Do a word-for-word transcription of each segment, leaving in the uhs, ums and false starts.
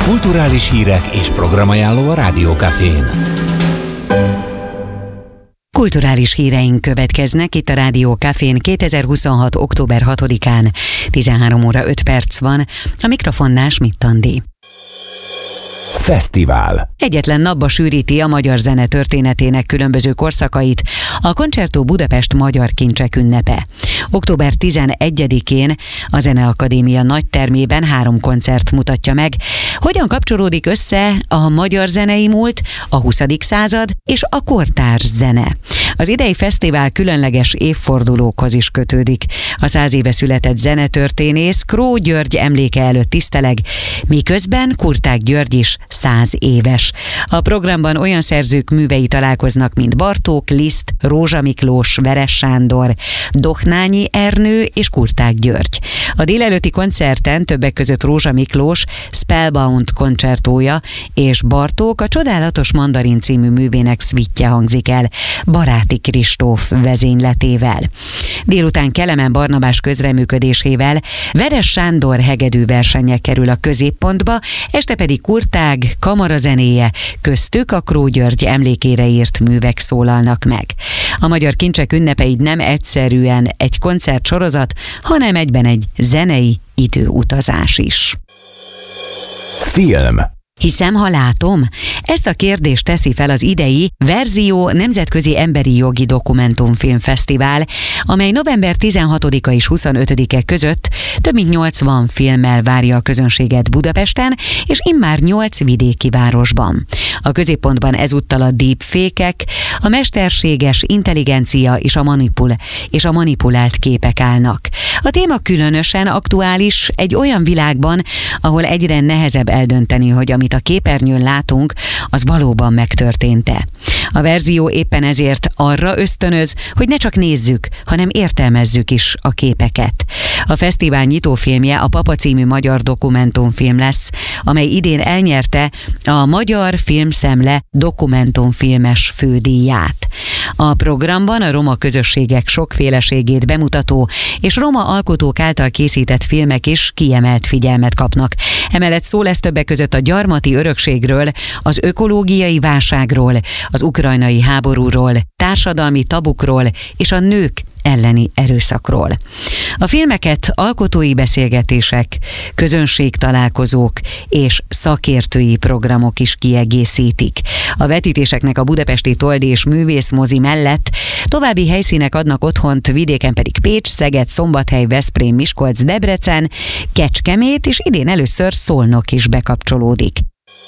Kulturális hírek és programajánló a Rádió Cafén. Kulturális híreink következnek itt a Rádió Cafén kétezer-huszonhat. október hatodikán, tizenhárom óra öt perc van, a mikrofonnál Schmidt Andi. Fesztivál. Egyetlen napba sűríti a magyar zene történetének különböző korszakait a Concerto Budapest Magyar Kincsek ünnepe. október tizenegyedikén a Zeneakadémia nagytermében három koncert mutatja meg, hogyan kapcsolódik össze a magyar zenei múlt, a huszadik század és a kortárs zene. Az idei fesztivál különleges évfordulókhoz is kötődik. A száz éve született zenetörténész Kró György emléke előtt tiszteleg, miközben Kurtág György is száz éves. A programban olyan szerzők művei találkoznak, mint Bartók, Liszt, Rózsa Miklós, Veres Sándor, Doknányi Ernő és Kurtág György. A délelőtti koncerten többek között Rózsa Miklós Spellbound koncertója és Bartók a Csodálatos Mandarin című művének szvittje hangzik el Baráti Kristóf vezényletével. Délután Kelemen Barnabás közreműködésével Veres Sándor hegedűversenye kerül a középpontba, este pedig Kurtág kamarazenéje, köztük a Kró György emlékére írt művek szólalnak meg. A Magyar Kincsek ünnepe így nem egyszerűen egy koncertsorozat, hanem egyben egy zenei időutazás is. Film. Hiszem, ha látom? Ezt a kérdést teszi fel az idei Verzió Nemzetközi Emberi Jogi Dokumentumfilmfesztivál, amely november tizenhatodika és huszonötödike között több mint nyolcvan filmmel várja a közönséget Budapesten, és immár nyolc vidéki városban. A középpontban ezúttal a deepfake-ek, a mesterséges intelligencia és a, manipul- és a manipulált képek állnak. A téma különösen aktuális egy olyan világban, ahol egyre nehezebb eldönteni, hogy amit a képernyőn látunk, az valóban megtörtént-e. A Verzió éppen ezért arra ösztönöz, hogy ne csak nézzük, hanem értelmezzük is a képeket. A fesztivál nyitófilmje a Papa című magyar dokumentumfilm lesz, amely idén elnyerte a Magyar Filmszemle dokumentumfilmes fődíját. A programban a roma közösségek sokféleségét bemutató és roma alkotók által készített filmek is kiemelt figyelmet kapnak. Emellett szó lesz többek között a gyarmati örökségről, az ökológiai válságról, az ukrajnai háborúról, társadalmi tabukról és a nők elleni erőszakról. A filmeket alkotói beszélgetések, közönségtalálkozók és szakértői programok is kiegészítik. A vetítéseknek a budapesti Toldi és Művészmozi mellett további helyszínek adnak otthont, vidéken pedig Pécs, Szeged, Szombathely, Veszprém, Miskolc, Debrecen, Kecskemét és idén először Szolnok is bekapcsolódik.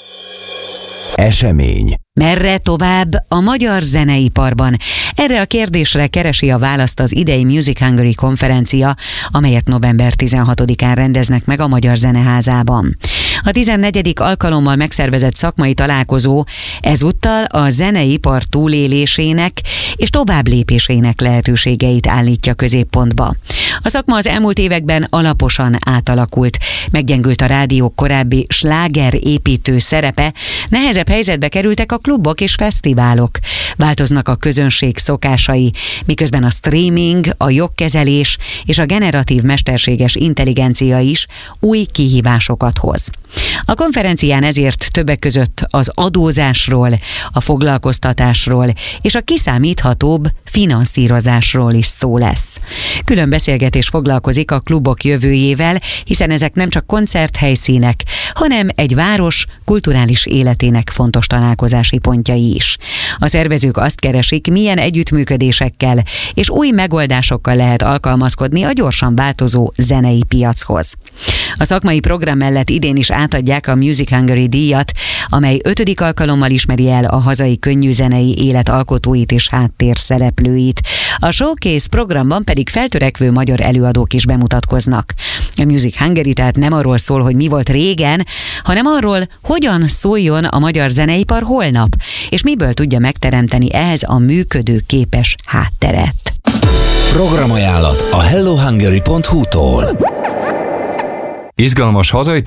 Esemény. Merre tovább a magyar zeneiparban? Erre a kérdésre keresi a választ az idei Music Hungary konferencia, amelyet november tizenhatodikán rendeznek meg a Magyar Zeneházában. A tizennegyedik alkalommal megszervezett szakmai találkozó ezúttal a zeneipar túlélésének és továbblépésének lehetőségeit állítja középpontba. A szakma az elmúlt években alaposan átalakult, meggyengült a rádiók korábbi slágerépítő szerepe, nehezebb helyzetbe kerültek a klubok és fesztiválok. Változnak a közönség szokásai, miközben a streaming, a jogkezelés és a generatív mesterséges intelligencia is új kihívásokat hoz. A konferencián ezért többek között az adózásról, a foglalkoztatásról és a kiszámíthatóbb finanszírozásról is szó lesz. Külön beszélgetés foglalkozik a klubok jövőjével, hiszen ezek nem csak koncerthelyszínek, hanem egy város kulturális életének fontos találkozási pontjai is. A szervezők azt keresik, milyen együttműködésekkel és új megoldásokkal lehet alkalmazkodni a gyorsan változó zenei piachoz. A szakmai program mellett idén is átadják a Music Hungary díjat, amely ötödik alkalommal ismeri el a hazai könnyűzenei élet alkotóit és háttérszereplőit. A Showcase programban pedig feltörekvő magyar előadók is bemutatkoznak. A Music Hungary tehát nem arról szól, hogy mi volt régen, hanem arról, hogyan szóljon a magyar zeneipar holnap, és miből tudja megteremteni ehhez a működő képes hátteret. Programajánlat a hello hungary pont hu-tól. Izgalmas hazai